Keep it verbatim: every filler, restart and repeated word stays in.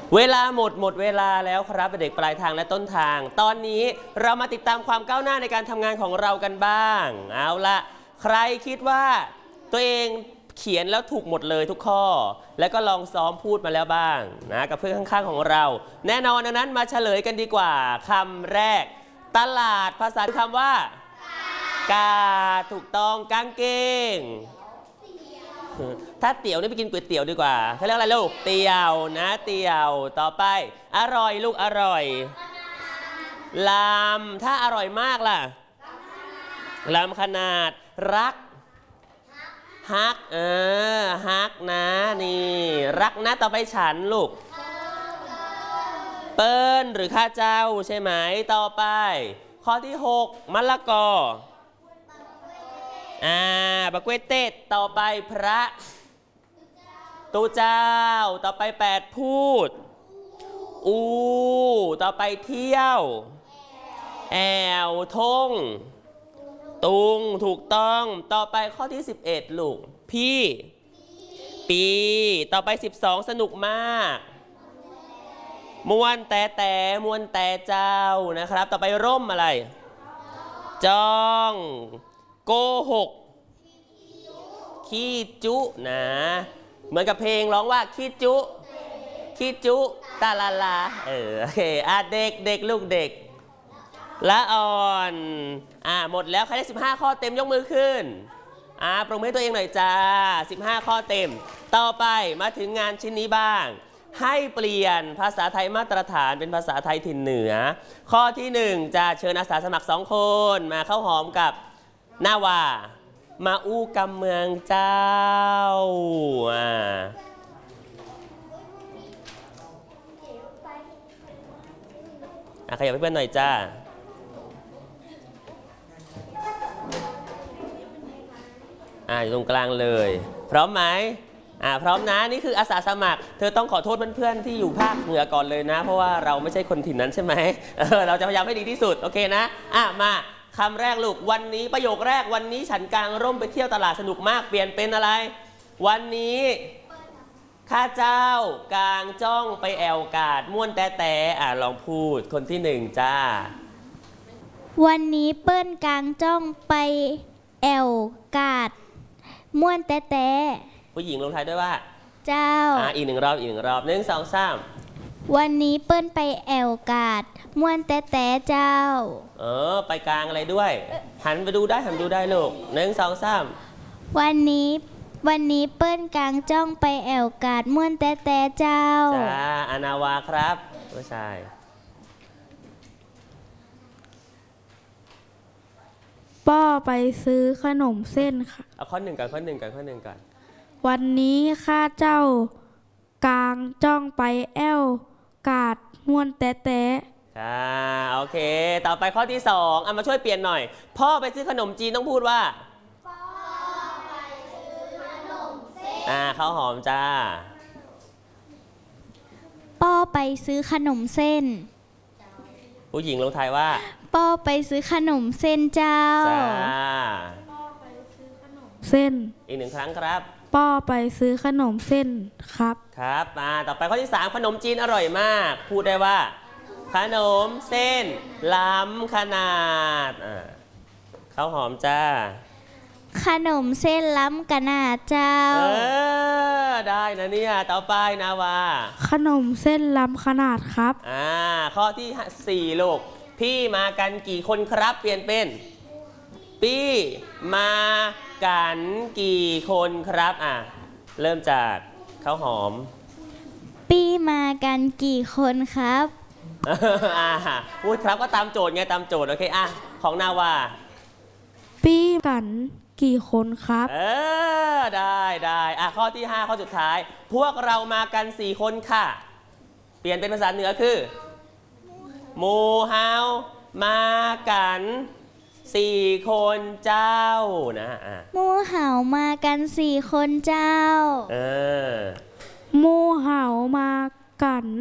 เวลาหมดหมดเวลาแล้วครับเด็กปลายทางและต้นทางตอนนี้เรามาติดตามความก้าวหน้าในการทำงานของเรากันบ้างเอาละใครคิดว่าตัวเองเขียนแล้วถูกหมดเลยทุกข้อแล้วก็ลองซ้อมพูดมาแล้วบ้างนะกับเพื่อนข้างๆของเราแน่นอนดังนั้นมาเฉลยกันดีกว่าคำแรกตลาดภาษาคำว่ากาถูกต้องกางเกงถ้าเตี๋ยวนี่ไปกินก๋วยเตี๋ยวดีกว่าเขาเรียกอะไรลูกเตี๋ยวนะเตี๋ยวต่อไปอร่อยลูกอร่อยลำถ้าอร่อยมากล่ะลำขนาดรักฮักเออฮักนะนี่รักนะต่อไปฉันลูกเปิ้ลหรือข้าเจ้าใช่ไหมต่อไปข้อที่หกมะละกออ่าบะเกวเตตต่อไปพระตูเจ้าต่อไปแปดพูดอูต่อไปเที่ยวแอวทงตุงถูกต้องต่อไปข้อที่สิบเอ็ดลูกพี่ปีต่อไปสิบสองสนุกมากมวนแต่แต่มวนแต่เจ้านะครับต่อไปร่มอะไรจ้องโกหกขี้จุนะเหมือนกับเพลงร้องว่าขี้จุขี้จุตาลาลาเออโอเคอ่ะเด็กเด็กลูกเด็กละอ่อนอ่ะหมดแล้วใครได้สิบห้าข้อเต็มยกมือขึ้นอ่ะปรบมือให้ตัวเองหน่อยจ้าสิบห้าข้อเต็มต่อไปมาถึงงานชิ้นนี้บ้างให้เปลี่ยนภาษาไทยมาตรฐานเป็นภาษาไทยถิ่นเหนือข้อที่หนึ่งจะเชิญอาสาสมัครสองคนมาเข้าหอมกับนาวามาอู้กำเมืองเจ้าอ่าอ่ะขยับให้เพื่อนหน่อยจ้าอ่าอยู่ตรงกลางเลยพร้อมไหมอ่าพร้อมนะนี่คืออาสาสมัครเธอต้องขอโทษเพื่อนๆที่อยู่ภาคเหนือก่อนเลยนะเพราะว่าเราไม่ใช่คนถิ่นนั้นใช่ไหมเออเราจะพยายามให้ดีที่สุดโอเคนะอ่ะมาคำแรกลูกวันนี้ประโยคแรกวันนี้ฉันกางร่มไปเที่ยวตลาดสนุกมากเปลี่ยนเป็นอะไรวันนี้ข้าเจ้ากางจ้องไปแอวกาดม่วนแต่แต่อ่ะลองพูดคนที่หนึ่งจ้าวันนี้เปิ้ลกางจ้องไปแอวกาดม่วนแต่แต่ผู้หญิงลงท้ายด้วยว่าเจ้าอ่ะอีกหนึ่งรอบอีกหนึ่งรอบหนึ่งสองสามวันนี้เปิ้ลไปแอวกาดม่วนแต่แต่เจ้าเออไปกลางอะไรด้วยหันไปดูได้หันดูได้ลูกหนึ่งสองสามวันนี้วันนี้เปิ้ลกางจ้องไปแอวกาดม่วนแต่แต่เจ้าจ้าอนาวาครับผู้ชายป้อไปซื้อขนมเส้นค่ะเอาข้อหนึ่งก่อนข้อหนึ่งก่อนข้อหนึ่งก่อนวันนี้ข้าเจ้ากางจ้องไปแอวกาดม่วนแต่แต่อ่าโอเคต่อไปข้อที่สองเอามาช่วยเปลี่ยนหน่อยพ่อไปซื้อขนมจีนต้องพูดว่าพ่อไปซื้อขนมเส้นอ่าข้าวหอมจ้าป้อไปซื้อขนมเส้นผู้หญิงลงท้ายว่าป้อไปซื้อขนมเส้นเจ้าจ้าป้อไปซื้อขนมเส้นอีกหนึ่งครั้งครับป้อไปซื้อขนมเส้นครับครับมาต่อไปข้อที่สามขนมจีนอร่อยมากพูดได้ว่าขนมเส้นล้ำขนาดอ่าข้าวหอมจ้าขนมเส้นล้ำขนาดเจ้าเออได้นะเนี่ยต่อไปนาวาขนมเส้นล้ำขนาดครับอ่าข้อที่สี่ลูกพี่มากันกี่คนครับเปลี่ยนเป็นพี่มากันกี่คนครับอ่ะเริ่มจากข้าวหอมพี่มากันกี่คนครับอ่าพูดครับก็ตามโจทย์ไงตามโจทย์โอเคอ่ะของนาวาพี่กันกี่คนครับเออได้ได้อ่ะข้อที่ห้าข้อสุดท้ายพวกเรามากันสี่คนค่ะเปลี่ยนเป็นภาษาเหนือคือหมู่เฮามากันสี่คนเจ้านะอ่ะหมู่เฮามากันสี่คนเจ้าเออหมู่เฮามากัน